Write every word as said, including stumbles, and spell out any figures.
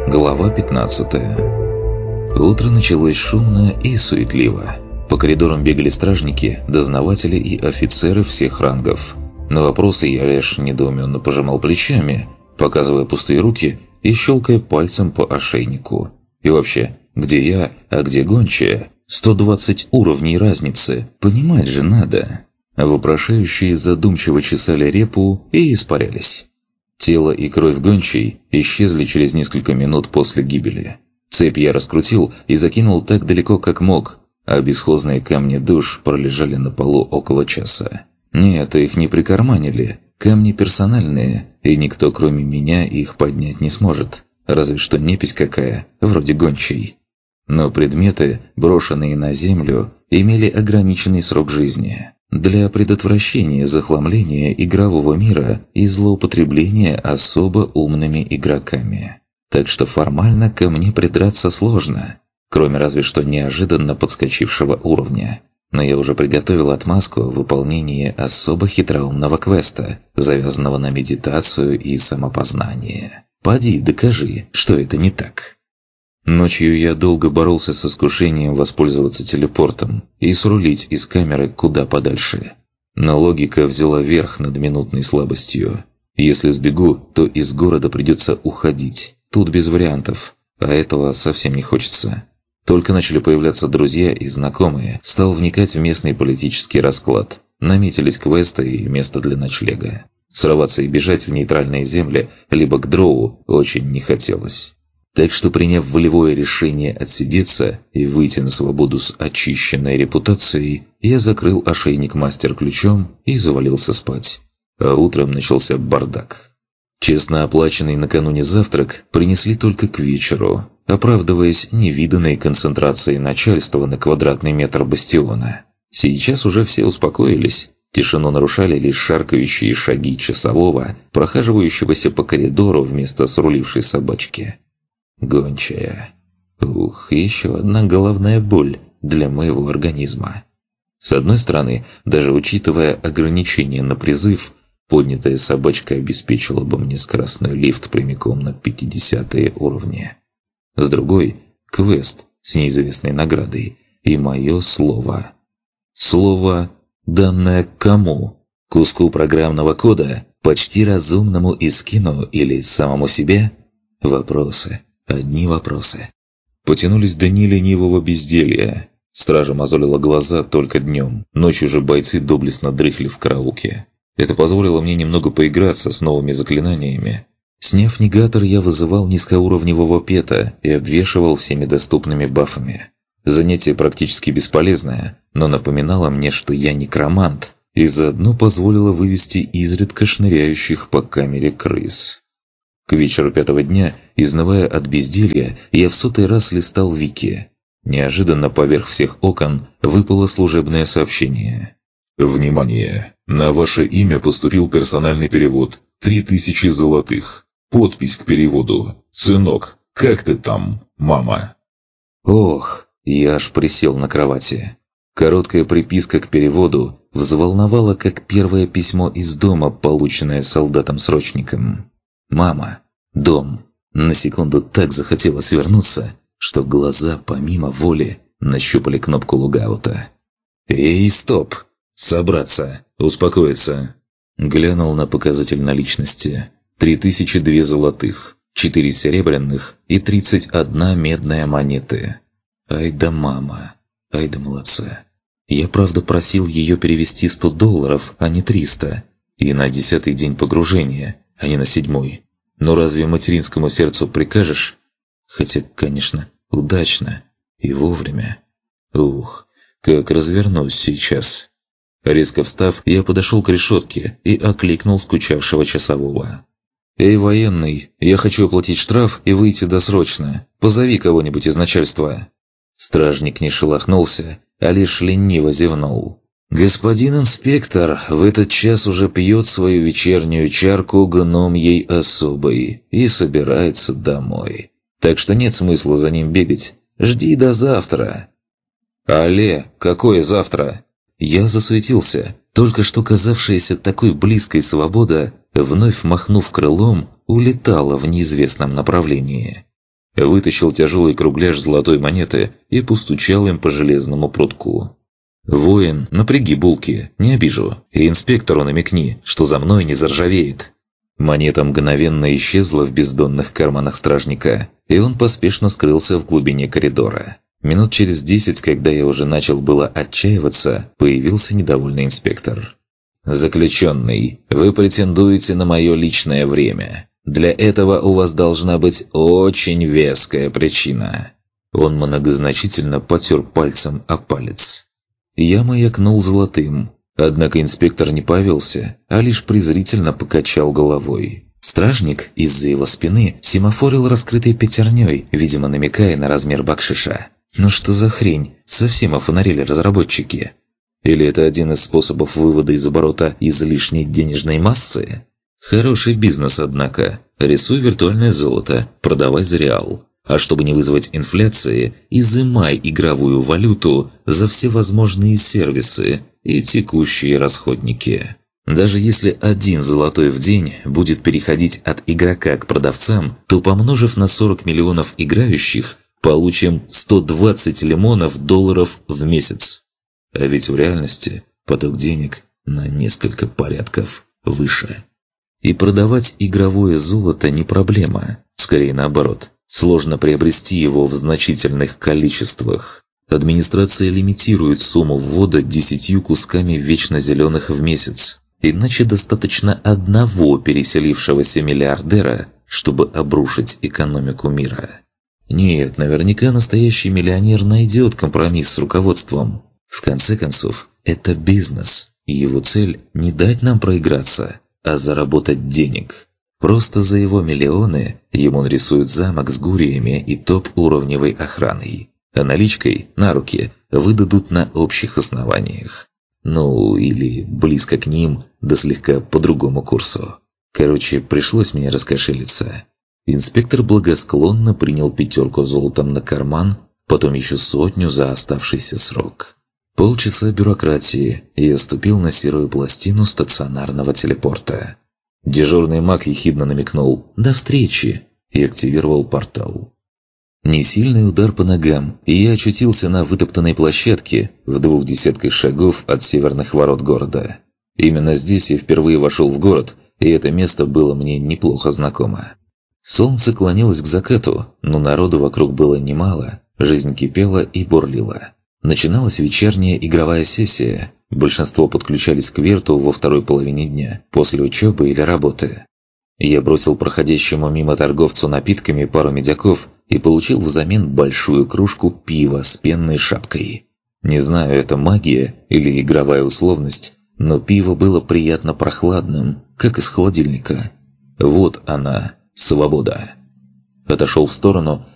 Глава пятнадцатая. Утро началось шумно и суетливо. По коридорам бегали стражники, дознаватели и офицеры всех рангов. На вопросы я лишь недоуменно пожимал плечами, показывая пустые руки и щелкая пальцем по ошейнику. И вообще, где я, а где гончая? сто двадцать уровней разницы, понимать же надо. Вопрошающие задумчиво чесали репу и испарялись. Тело и кровь гончей исчезли через несколько минут после гибели. Цепь я раскрутил и закинул так далеко, как мог, а бесхозные камни душ пролежали на полу около часа. Нет, их не прикарманили. Камни персональные, и никто, кроме меня, их поднять не сможет. Разве что непись какая, вроде гончей. Но предметы, брошенные на землю, имели ограниченный срок жизни. Для предотвращения захламления игрового мира и злоупотребления особо умными игроками. Так что формально ко мне придраться сложно, кроме разве что неожиданно подскочившего уровня. Но я уже приготовил отмазку в выполнении особо хитроумного квеста, завязанного на медитацию и самопознание. Поди, докажи, что это не так. Ночью я долго боролся с искушением воспользоваться телепортом и срулить из камеры куда подальше. Но логика взяла верх над минутной слабостью. Если сбегу, то из города придется уходить. Тут без вариантов, а этого совсем не хочется. Только начали появляться друзья и знакомые, стал вникать в местный политический расклад. Наметились квесты и место для ночлега. Срываться и бежать в нейтральные земли, либо к дроу, очень не хотелось. Так что, приняв волевое решение отсидеться и выйти на свободу с очищенной репутацией, я закрыл ошейник мастер-ключом и завалился спать. А утром начался бардак. Честно оплаченный накануне завтрак принесли только к вечеру, оправдываясь невиданной концентрацией начальства на квадратный метр бастиона. Сейчас уже все успокоились. Тишину нарушали лишь шаркающие шаги часового, прохаживающегося по коридору вместо срулившей собачки. Гончая. Ух, еще одна головная боль для моего организма. С одной стороны, даже учитывая ограничения на призыв, поднятая собачка обеспечила бы мне скоростной лифт прямиком на пятидесятые уровни. С другой – квест с неизвестной наградой и мое слово. Слово, данное кому? Куску программного кода, почти разумному Искину или самому себе? Вопросы. Одни вопросы. Потянулись дни ленивого безделья. Стража мозолила глаза только днем. Ночью же бойцы доблестно дрыхли в караулке. Это позволило мне немного поиграться с новыми заклинаниями. Сняв негатор, я вызывал низкоуровневого пета и обвешивал всеми доступными бафами. Занятие практически бесполезное, но напоминало мне, что я некромант, и заодно позволило вывести изредка шныряющих по камере крыс. К вечеру пятого дня, изнывая от безделья, я в сотый раз листал вики. Неожиданно поверх всех окон выпало служебное сообщение. «Внимание! На ваше имя поступил персональный перевод. Три тысячи золотых. Подпись к переводу. Сынок, как ты там, мама?» Ох, я аж присел на кровати. Короткая приписка к переводу взволновала, как первое письмо из дома, полученное солдатом-срочником. «Мама, дом». На секунду так захотелось вернуться, что глаза помимо воли нащупали кнопку логаута. «Эй, стоп! Собраться! Успокоиться!» Глянул на показатель наличности. Три тысячи две золотых, четыре серебряных и тридцать одна медная монеты. Ай да мама! Ай да молодца! Я правда просил ее перевести сто долларов, а не триста. И на десятый день погружения, а не на седьмой. Но разве материнскому сердцу прикажешь? Хотя, конечно, удачно и вовремя. Ух, как развернусь сейчас. Резко встав, я подошел к решетке и окликнул скучавшего часового. «Эй, военный, я хочу оплатить штраф и выйти досрочно. Позови кого-нибудь из начальства». Стражник не шелохнулся, а лишь лениво зевнул. «Господин инспектор в этот час уже пьет свою вечернюю чарку гномьей особой и собирается домой. Так что нет смысла за ним бегать. Жди до завтра». «Але, какое завтра?» Я засуетился. Только что казавшаяся такой близкой свобода, вновь махнув крылом, улетала в неизвестном направлении. Вытащил тяжелый кругляш золотой монеты и постучал им по железному прутку. «Воин, напряги булки, не обижу, и инспектору намекни, что за мной не заржавеет». Монета мгновенно исчезла в бездонных карманах стражника, и он поспешно скрылся в глубине коридора. Минут через десять, когда я уже начал было отчаиваться, появился недовольный инспектор. «Заключенный, вы претендуете на мое личное время. Для этого у вас должна быть очень веская причина». Он многозначительно потер пальцем о палец. Я маякнул золотым. Однако инспектор не повелся, а лишь презрительно покачал головой. Стражник из-за его спины семафорил раскрытой пятерней, видимо намекая на размер бакшиша. Ну что за хрень? Совсем офонарели разработчики. Или это один из способов вывода из оборота излишней денежной массы? Хороший бизнес, однако. Рисуй виртуальное золото, продавай за реал. А чтобы не вызвать инфляции, изымай игровую валюту за всевозможные сервисы и текущие расходники. Даже если один золотой в день будет переходить от игрока к продавцам, то помножив на сорок миллионов играющих, получим сто двадцать лимонов долларов в месяц. А ведь в реальности поток денег на несколько порядков выше. И продавать игровое золото не проблема, скорее наоборот. Сложно приобрести его в значительных количествах. Администрация лимитирует сумму ввода десятью кусками вечно зеленых в месяц. Иначе достаточно одного переселившегося миллиардера, чтобы обрушить экономику мира. Нет, наверняка настоящий миллионер найдет компромисс с руководством. В конце концов, это бизнес, и его цель не дать нам проиграться, а заработать денег. Просто за его миллионы ему нарисуют замок с гуриями и топ-уровневой охраной. А наличкой на руки выдадут на общих основаниях. Ну, или близко к ним, да слегка по другому курсу. Короче, пришлось мне раскошелиться. Инспектор благосклонно принял пятерку золотом на карман, потом еще сотню за оставшийся срок. Полчаса бюрократии, и я ступил на серую пластину стационарного телепорта. Дежурный маг ехидно намекнул «До встречи!» и активировал портал. Несильный удар по ногам, и я очутился на вытоптанной площадке в двух десятках шагов от северных ворот города. Именно здесь я впервые вошел в город, и это место было мне неплохо знакомо. Солнце клонилось к закату, но народу вокруг было немало, жизнь кипела и бурлила. Начиналась вечерняя игровая сессия, большинство подключались к вирту во второй половине дня, после учебы или работы. Я бросил проходящему мимо торговцу напитками пару медяков и получил взамен большую кружку пива с пенной шапкой. Не знаю, это магия или игровая условность, но пиво было приятно прохладным, как из холодильника. Вот она, свобода. Отошел в сторону